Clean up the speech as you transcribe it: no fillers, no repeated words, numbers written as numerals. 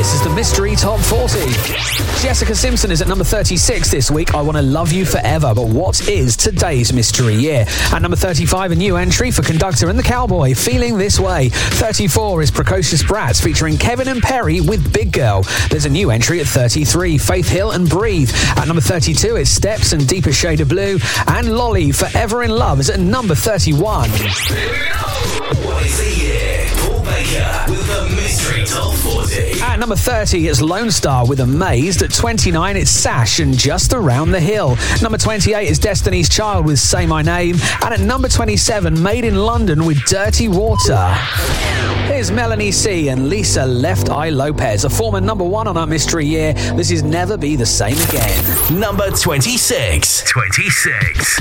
This is the Mystery Top 40. Jessica Simpson is at number 36 this week. I Want to Love You Forever. But what is today's mystery year? At number 35, a new entry for Conductor and the Cowboy, Feeling This Way. 34 is Precocious Brats featuring Kevin and Perry with Big Girl. There's a new entry at 33, Faith Hill and Breathe. At number 32, it's Steps and Deeper Shade of Blue. And Lolly, Forever in Love, is at number 31. What is the year? Paul Baker with the Mystery Top 40. At number 30, it's Lone Star with Amazed. At 29, it's Sash and Just Around the Hill. Number 28 is Destiny's Child with Say My Name. And at number 27, Made in London with Dirty Water. Here's Melanie C and Lisa Left Eye Lopez, a former number 1 on our mystery year. This is Never Be the Same Again. Number 26. 26.